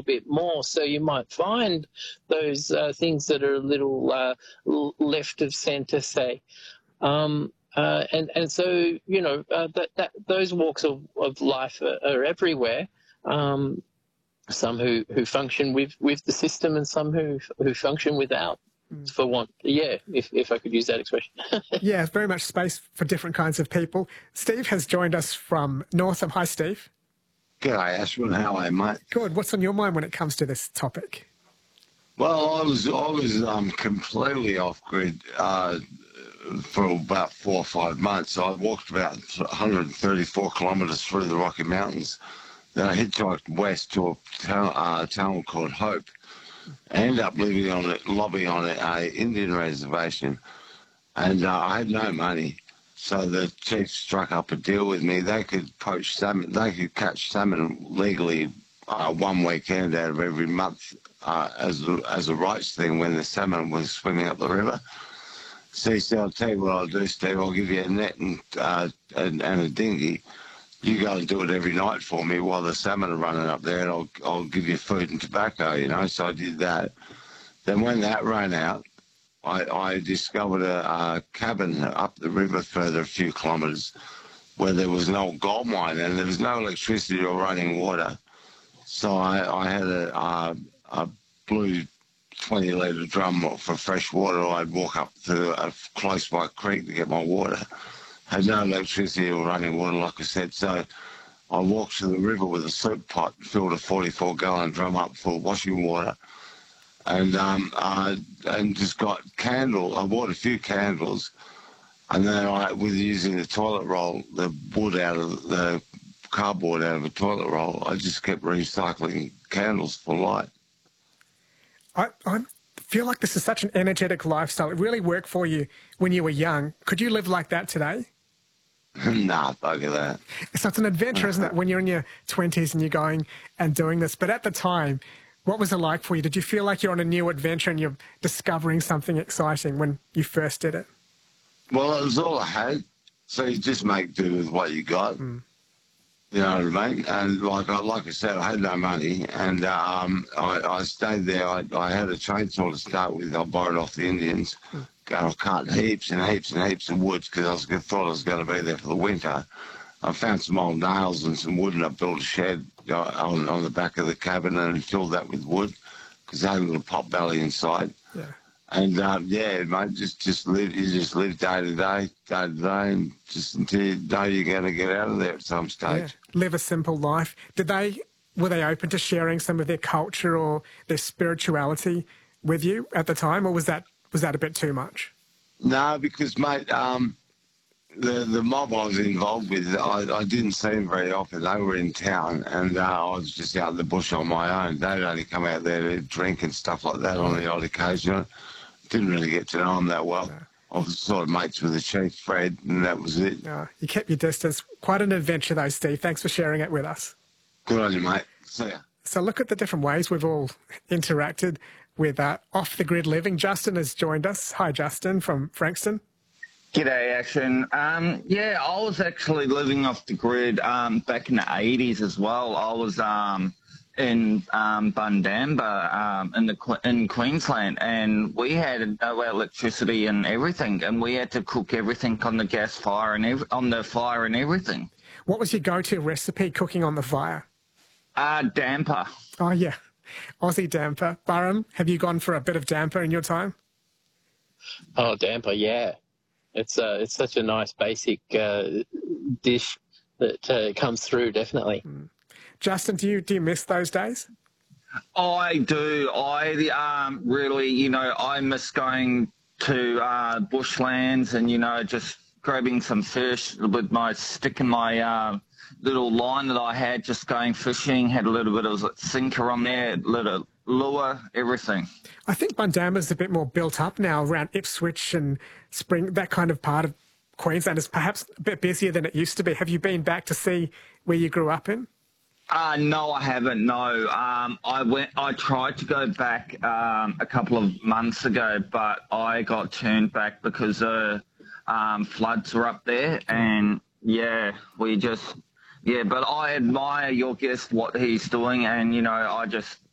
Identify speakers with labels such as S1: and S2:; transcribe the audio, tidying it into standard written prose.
S1: little bit more. So you might find those things that are a little left of centre, say. And so, those walks of life are everywhere. Some who function with the system, and some who function without, for want. Yeah, if I could use that expression.
S2: Yeah, very much space for different kinds of people. Steve has joined us from Northam. Hi, Steve.
S3: G'day, Ashwin. How are you, mate?
S2: Good. What's on your mind when it comes to this topic?
S3: Well, I was completely off grid for about 4 or 5 months. I walked about 134 kilometres through the Rocky Mountains. Then I hitchhiked west to a town called Hope. I ended up lobbying on an Indian reservation, and I had no money. So the chief struck up a deal with me. They could poach salmon. They could catch salmon legally 1 weekend out of every month as a rights thing when the salmon was swimming up the river. So he said, I'll tell you what I'll do, Steve. I'll give you a net and a dinghy. You go and do it every night for me while the salmon are running up there, and I'll give you food and tobacco, So I did that. Then when that ran out, I discovered a cabin up the river further a few kilometres where there was an old gold mine and there was no electricity or running water. So I had a blue 20-litre drum for fresh water. I'd walk up to a close by creek to get my water. Had no electricity or running water, like I said. So I walked to the river with a soup pot, filled a 44-gallon drum up full of washing water, and just got candle. I bought a few candles, and then with using the toilet roll, the wood out of the cardboard out of a toilet roll, I just kept recycling candles for light.
S2: I feel like this is such an energetic lifestyle. It really worked for you when you were young. Could you live like that today?
S3: Nah, bugger that.
S2: So it's an adventure, isn't it, when you're in your 20s and you're going and doing this. But at the time, what was it like for you? Did you feel like you're on a new adventure and you're discovering something exciting when you first did it?
S3: Well, it was all I had. So you just make do with what you got. You know what I mean? And like I said, I had no money, and I stayed there. I had a chainsaw to start with. I borrowed off the Indians. I cut heaps and heaps and heaps of wood because I thought I was going to be there for the winter. I found some old nails and some wood, and I built a shed on the back of the cabin and filled that with wood because I had a little pot belly inside. Yeah. And mate, just live. You just live day to day, and just until you know you're going to get out of there at some stage.
S2: Yeah. Live a simple life. Were they open to sharing some of their culture or their spirituality with you at the time, or was that a bit too much?
S3: No, because mate, the mob I was involved with, I didn't see them very often. They were in town, and I was just out in the bush on my own. They'd only come out there to drink and stuff like that on the odd occasion. Didn't really get to know them that well. No. I was sort of mates with the chief, Fred, and that was it.
S2: No, you kept your distance. Quite an adventure, though, Steve. Thanks for sharing it with us.
S3: Good on you, mate. See ya.
S2: So look at the different ways we've all interacted with off-the-grid living. Justin has joined us. Hi, Justin, from Frankston.
S4: G'day, Ashton. I was actually living off the grid back in the 80s as well. I was in Bundamba in Queensland, and we had no electricity and everything, and we had to cook everything on the gas fire and on the fire and everything.
S2: What was your go-to recipe cooking on the fire?
S4: Damper.
S2: Oh, yeah. Aussie damper. Burham, have you gone for a bit of damper in your time?
S1: Oh, damper, yeah. It's such a nice basic dish that comes through, definitely.
S2: Justin, do you miss those days?
S4: I do. I really, I miss going to bushlands and, just grabbing some fish with my stick and my little line that I had, just going fishing, had a little bit of sinker on there, little lure, everything.
S2: I think Bundamba's a bit more built up now around Ipswich and Spring. That kind of part of Queensland is perhaps a bit busier than it used to be. Have you been back to see where you grew up in?
S4: No, I haven't, no. I tried to go back a couple of months ago, but I got turned back because floods were up there, and but I admire your guest, what he's doing, and, I just